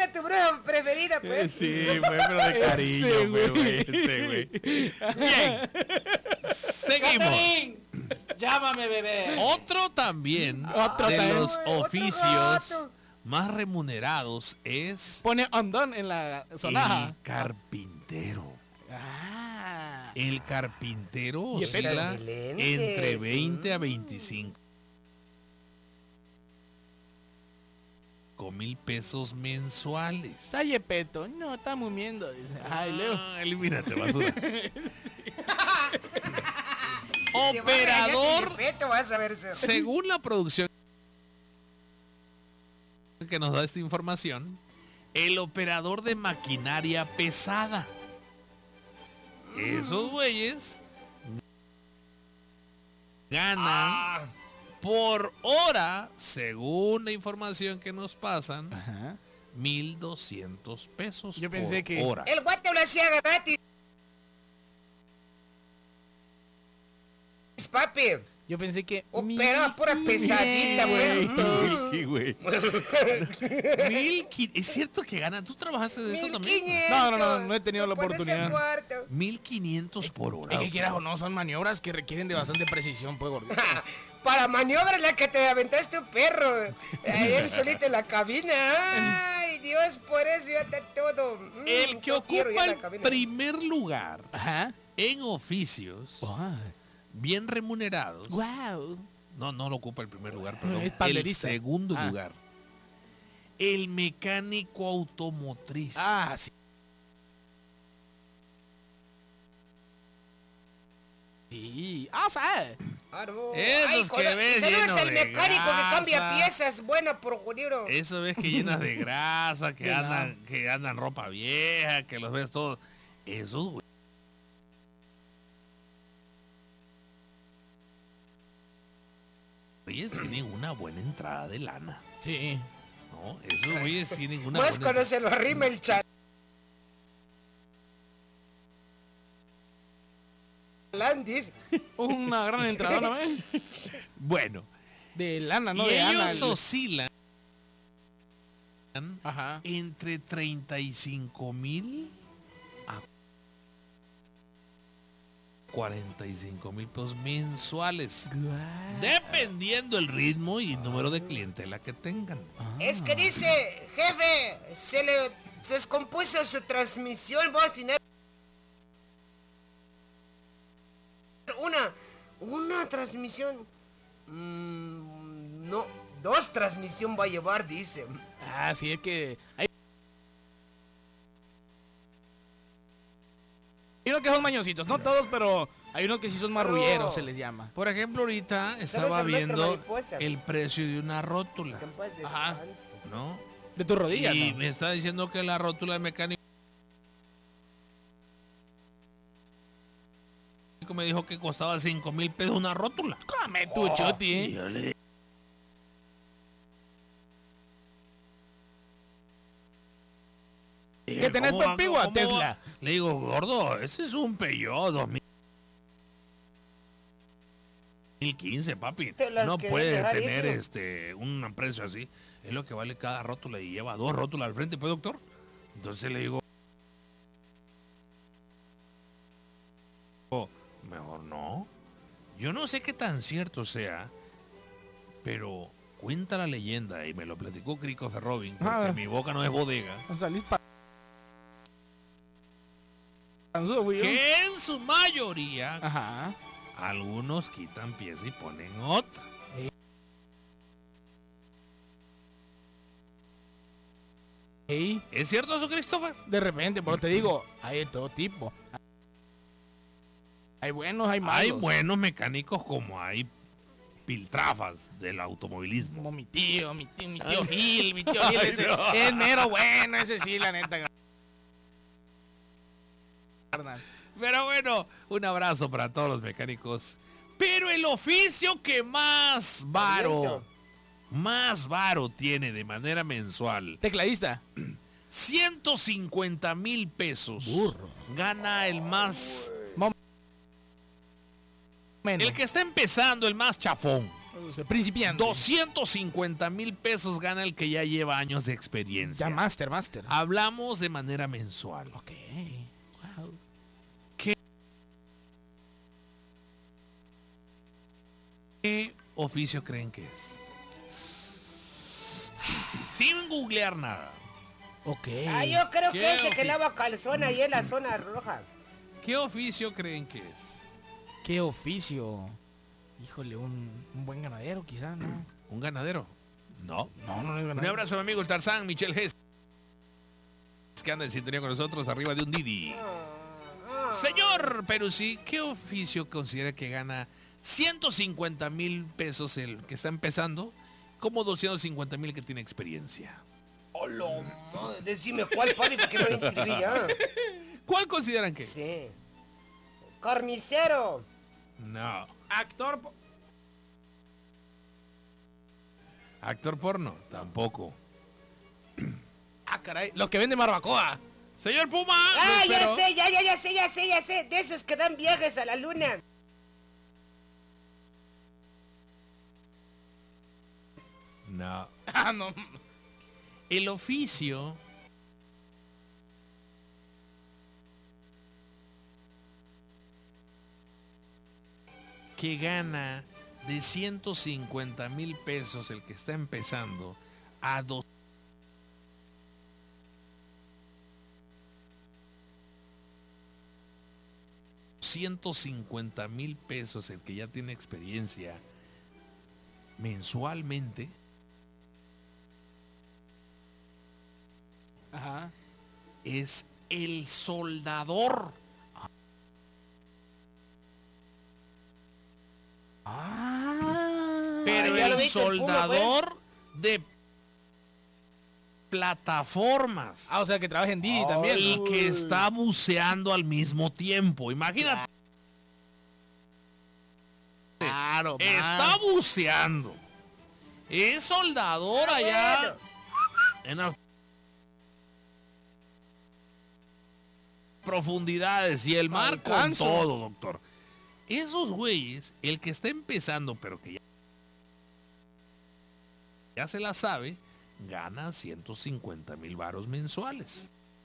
era tu bruja preferida, pues. Sí, fue, pero de cariño, güey. Bien. Seguimos. Catherine, llámame, bebé. Otro también de los oficios más remunerados es Pone ondón en la sonaja. el carpintero. Ah. El carpintero Y oscila excelente, entre sí. 20 a 25 mil pesos mensuales. Está Yepeto. No, está mumiendo. Dice. Ay, Leo. Elimínate, basura. Te va a regañar Operador, tu Yepeto, vas a ver eso. según la producción que nos da esta información, el operador de maquinaria pesada. Esos güeyes ganan por hora, según la información que nos pasan, Ajá. 1,200 pesos. Yo pensé por que- hora. El guate lo hacía gratis. Papi, Yo pensé que. operaba pura pesadita, pues. Sí, güey. Es cierto que ganan. ¿Tú trabajaste de eso también? 1500. No he tenido la Por ese oportunidad. cuarto. 1,500 por hora. Es que quieras o no, son maniobras que requieren de bastante precisión, pues, gordito. Para maniobras la que te aventaste un perro. Él solito en la cabina. Ay, Dios, por eso ya está todo. El que todo fierro ocupa ya en el la cabina. primer lugar Ajá. en oficios bien remunerados. Wow. No lo ocupa el primer lugar, perdón. Es El panderista. segundo Ah. lugar. El mecánico automotriz. Ah, sí. Sí. Ah, ¿sabes? Ah, no. Esos que ves saludos llenos al de mecánico que cambia grasa. piezas. Buena por judío. Eso ves que llenas de grasa, que Sí, andan ropa vieja, que los ves todos. Esos güey. Güeyes tienen una buena entrada de lana. Sí. ¿No? Esos güeyes tienen una Pues buena cuando se lo arrima el chat. Landis. Una gran entrada, ¿no ven? Bueno, De lana, no y de Ana. ellos oscilan Ajá. entre 35,000 a 45,000 pesos mensuales, dependiendo el ritmo y número de clientela que tengan. Es que dice, jefe, se le descompuso su transmisión. Vos tener una transmisión. No, 2 transmisión va a llevar, dice. Ah, sí, es que. Hay unos que son mañositos, no todos, pero hay unos que sí son marrulleros, se les llama. Por ejemplo, ahorita estaba al maestro viendo Mariposa? el precio de una rótula, Que en paz Ajá. descanse. ¿no? De tus rodillas, Y ¿no? me está diciendo que la rótula del mecánico me dijo que costaba 5,000 pesos una rótula. Come tu choti, Y ¿eh? yo le dije, ¿Qué tenés ¿cómo va? contigo a ¿Cómo Tesla? va? Le digo, gordo, ese es un Peugeot 2015, papi. Te las No querés puede dejar ir, tener digo. un precio así. Es lo que vale cada rótula y lleva 2 rótulas al frente, pues, doctor. Entonces le digo, mejor no. Yo no sé qué tan cierto sea, pero cuenta la leyenda, y me lo platicó Christopher Robin, porque Ah. mi boca no es bodega, Salís panzudo, güey. que en su mayoría Ajá. algunos quitan pieza y ponen otra. Ey, ¿Es cierto eso, Christopher? de repente, pero te digo, hay de todo tipo. Hay buenos, hay malos. Hay buenos mecánicos como hay piltrafas del automovilismo. Como mi tío Gil, mi tío Gil, Ay, ese no. es mero bueno, ese sí, la neta. Carnal. Pero bueno, un abrazo para todos los mecánicos. Pero el oficio que más varo tiene de manera mensual, Tecladista. 150,000 pesos. Burro. Gana el más, Menos. el que está empezando, el más chafón. O sea, principiante. 250,000 pesos gana el que ya lleva años de experiencia. Ya máster. Hablamos de manera mensual. Ok. Wow. ¿Qué oficio creen que es? Sin googlear nada. Ok. Ah, yo creo ¿Qué que ese que ofi- lava calzón ahí en la zona roja. ¿Qué oficio creen que es? ¿Qué oficio? Híjole, un buen ganadero quizá, ¿no? ¿Un ganadero? No. No es Un ganadero. abrazo a mi amigo el Tarzán, Michel Hess, que anda en sintonía con nosotros arriba de un Didi. Señor Peruzzi, ¿qué oficio considera que gana 150,000 pesos el que está empezando, como 250,000 que tiene experiencia? Hola, madre, decime cuál, papi, porque me inscribí ya. ¿Cuál consideran que es? Sí. Carnicero. No. Actor. Actor porno, tampoco. Ah, caray. Los que venden barbacoa. Señor Puma, Ah, lo ya espero. sé, ya sé. De esos que dan viajes a la luna. No. Ah, no. El oficio que gana de 150,000 pesos el que está empezando a 250,000 pesos el que ya tiene experiencia mensualmente, Ajá. es el soldador. Ah. Pero ya lo el viste, el Puma, soldador de plataformas. Ah, o sea que trabaja en Didi también. Y ¿no? que está buceando al mismo tiempo. Imagínate. Claro, Está buceando. Es soldador allá Bueno. en las profundidades y el mar con Alcanzo. todo, doctor. Esos güeyes, el que está empezando, pero que ya se la sabe, gana 150,000 varos mensuales.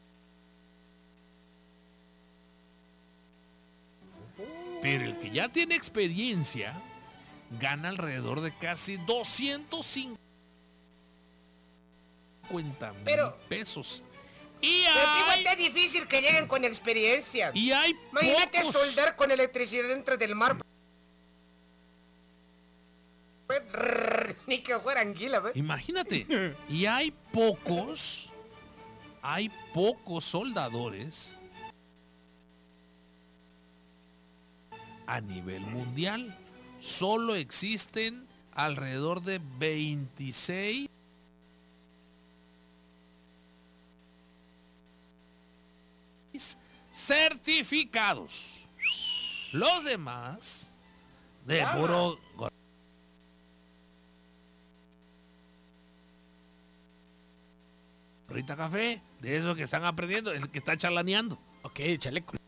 Pero el que ya tiene experiencia gana alrededor de casi 250,000 Pero- pesos. Y Pero qué hay, igual de difícil que lleguen con experiencia. y hay Imagínate pocos- soldar con electricidad dentro del mar. Ni que fuera anguila, ¿ves? Imagínate. Y hay pocos soldadores a nivel mundial. Solo existen alrededor de 26 certificados. Los demás de puro gorrita café, de esos que están aprendiendo, el que está charlaneando. Ok, chaleco.